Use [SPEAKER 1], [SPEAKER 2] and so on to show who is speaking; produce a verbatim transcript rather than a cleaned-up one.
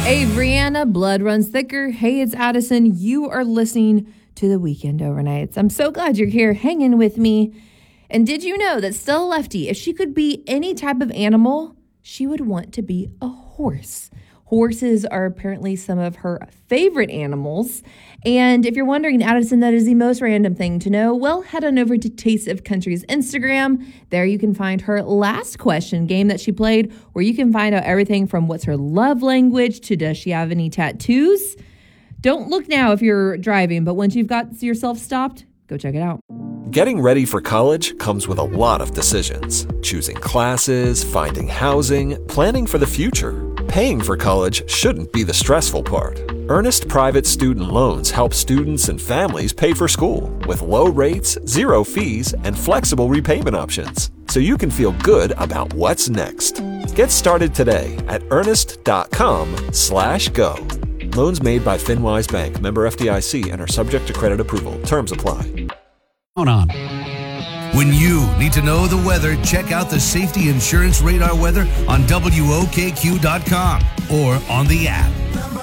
[SPEAKER 1] Hey, Brianna, blood runs thicker. Hey, it's Addison. You are listening to the Weekend Overnights. I'm so glad you're here hanging with me. And did you know that Stella Lefty, if she could be any type of animal, she would want to be a horse? Horses are apparently some of her favorite animals. And if you're wondering, Addison, that is the most random thing to know, well, head on over to Taste of Country's Instagram. There you can find her last question game that she played, where you can find out everything from what's her love language to does she have any tattoos. Don't look now if you're driving, but once you've got yourself stopped, go check it out.
[SPEAKER 2] Getting ready for college comes with a lot of decisions. Choosing classes, finding housing, planning for the future. Paying for college shouldn't be the stressful part. Earnest Private Student Loans help students and families pay for school with low rates, zero fees, and flexible repayment options, so you can feel good about what's next. Get started today at earnest.com slash go. Loans made by FinWise Bank, member F D I C, and are subject to credit approval. Terms apply.
[SPEAKER 3] On. When you need to know the weather, check out the Safety Insurance Radar weather on W O K Q dot com or on the app.